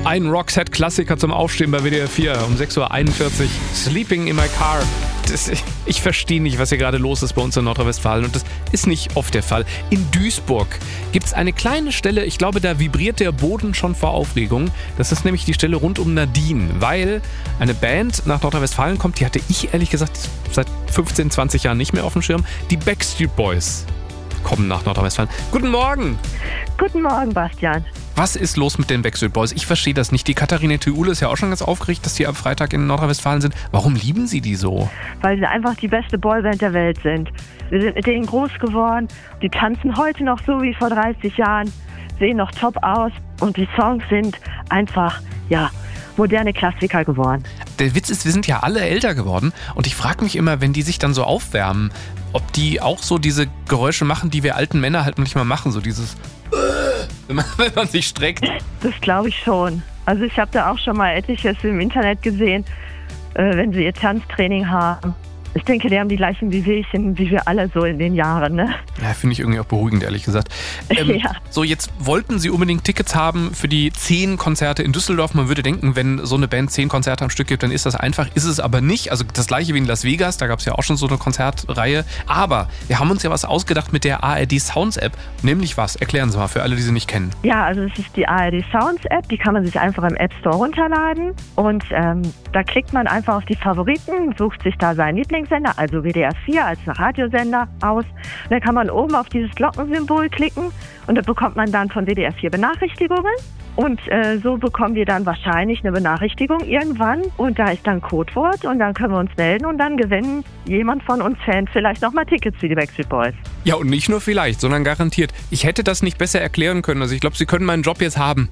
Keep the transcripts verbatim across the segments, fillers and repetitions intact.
Ein Roxette-Klassiker zum Aufstehen bei W D R vier um sechs Uhr einundvierzig. Sleeping in my car. Das, ich ich verstehe nicht, was hier gerade los ist bei uns in Nordrhein-Westfalen. Und das ist nicht oft der Fall. In Duisburg gibt es eine kleine Stelle, ich glaube, da vibriert der Boden schon vor Aufregung. Das ist nämlich die Stelle rund um Nadine. Weil eine Band nach Nordrhein-Westfalen kommt, die hatte ich ehrlich gesagt seit fünfzehn, zwanzig Jahren nicht mehr auf dem Schirm. Die Backstreet Boys kommen nach Nordrhein-Westfalen. Guten Morgen! Guten Morgen, Bastian. Was ist los mit den Backstreet Boys? Ich verstehe das nicht. Die Katharina Theule ist ja auch schon ganz aufgeregt, dass die am Freitag in Nordrhein-Westfalen sind. Warum lieben Sie die so? Weil sie einfach die beste Boyband der Welt sind. Wir sind mit denen groß geworden. Die tanzen heute noch so wie vor dreißig Jahren, sehen noch top aus und die Songs sind einfach, ja, moderne Klassiker geworden. Der Witz ist, wir sind ja alle älter geworden und ich frage mich immer, wenn die sich dann so aufwärmen, ob die auch so diese Geräusche machen, die wir alten Männer halt manchmal machen, so dieses wenn man, wenn man sich streckt. Das glaube ich schon. Also ich habe da auch schon mal etliches im Internet gesehen, äh, wenn sie ihr Tanztraining haben. Ich denke, die haben die gleichen Wehwehchen wie wir alle so in den Jahren, ne? Ja, finde ich irgendwie auch beruhigend, ehrlich gesagt. Ähm, ja. So, jetzt wollten Sie unbedingt Tickets haben für die zehn Konzerte in Düsseldorf. Man würde denken, wenn so eine Band zehn Konzerte am Stück gibt, dann ist das einfach. Ist es aber nicht. Also das gleiche wie in Las Vegas, da gab es ja auch schon so eine Konzertreihe. Aber wir haben uns ja was ausgedacht mit der A R D Sounds App. Nämlich was? Erklären Sie mal für alle, die sie nicht kennen. Ja, also es ist die A R D Sounds App, die kann man sich einfach im App Store runterladen. Und ähm, da klickt man einfach auf die Favoriten, sucht sich da seinen Lieblingssender, also W D R vier als Radiosender aus. Und dann kann man oben auf dieses Glockensymbol klicken und da bekommt man dann von W D R vier Benachrichtigungen. Und äh, so bekommen wir dann wahrscheinlich eine Benachrichtigung irgendwann und da ist dann ein Codewort und dann können wir uns melden und dann gewinnen jemand von uns Fans vielleicht nochmal Tickets für die Backstreet Boys. Ja, und nicht nur vielleicht, sondern garantiert. Ich hätte das nicht besser erklären können. Also ich glaube, Sie können meinen Job jetzt haben.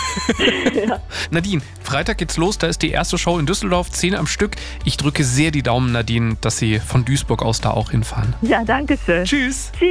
Ja. Nadine, Freitag geht's los. Da ist die erste Show in Düsseldorf, zehn am Stück. Ich drücke sehr die Daumen, Nadine, dass Sie von Duisburg aus da auch hinfahren. Ja, danke schön. Tschüss.